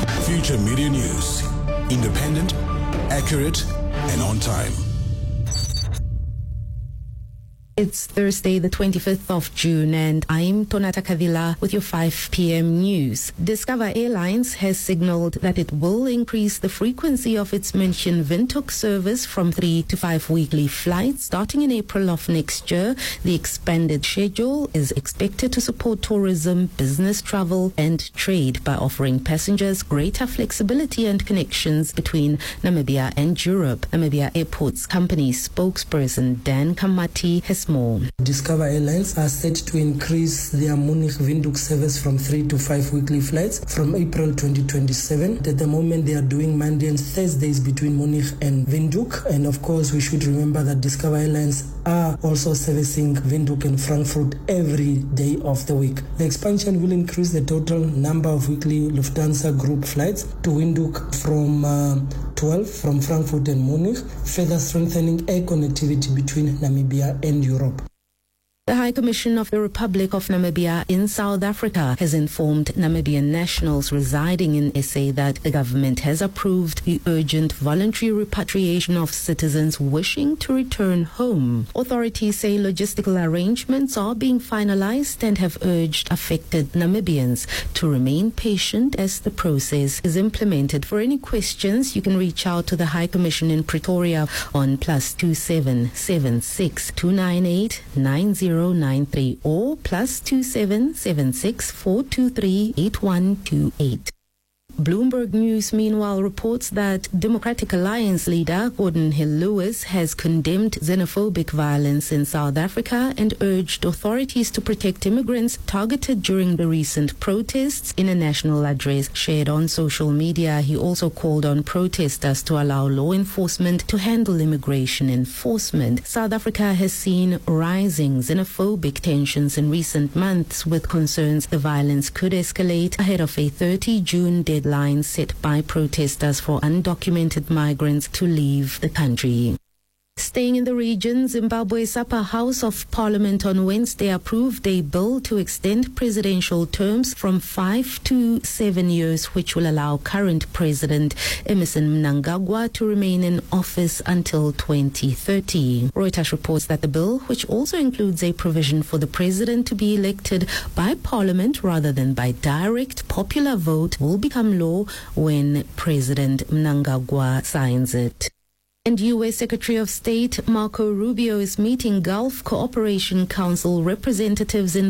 Future Media News. Independent, accurate, and on time. It's Thursday, the 25th of June, and I'm Tonata Kavila with your 5 p.m. news. Discover Airlines has signaled that it will increase the frequency of its München Windhoek service from 3 to 5 weekly flights starting in April of next year. The expanded schedule is expected to support tourism, business travel, and trade by offering passengers greater flexibility and connections between Namibia and Europe. Namibia Airports Company spokesperson Dan Kamati has more. Discover Airlines are set to increase their Munich-Windhoek service from 3 to 5 weekly flights from April 2027. At the moment, they are doing Monday and Thursdays between Munich and Windhoek. And of course, we should remember that Discover Airlines are also servicing Windhoek and Frankfurt every day of the week. The expansion will increase the total number of weekly Lufthansa Group flights to Windhoek from 12 from Frankfurt and Munich, further strengthening air connectivity between Namibia and Europe. The High Commission of the Republic of Namibia in South Africa has informed Namibian nationals residing in SA that the government has approved the urgent voluntary repatriation of citizens wishing to return home. Authorities say logistical arrangements are being finalized and have urged affected Namibians to remain patient as the process is implemented. For any questions, you can reach out to the High Commission in Pretoria on +27 76 298 9093 or +27 76 423 8128. Bloomberg News, meanwhile, reports that Democratic Alliance leader Gordon Hill Lewis has condemned xenophobic violence in South Africa and urged authorities to protect immigrants targeted during the recent protests. In a national address shared on social media, he also called on protesters to allow law enforcement to handle immigration enforcement. South Africa has seen rising xenophobic tensions in recent months, with concerns the violence could escalate ahead of a 30 June deadline set by protesters for undocumented migrants to leave the country. Staying in the region, Zimbabwe's Upper House of Parliament on Wednesday approved a bill to extend presidential terms from 5 to 7 years, which will allow current President Emmerson Mnangagwa to remain in office until 2030. Reuters reports that the bill, which also includes a provision for the president to be elected by Parliament rather than by direct popular vote, will become law when President Mnangagwa signs it. And U.S. Secretary of State Marco Rubio is meeting Gulf Cooperation Council representatives in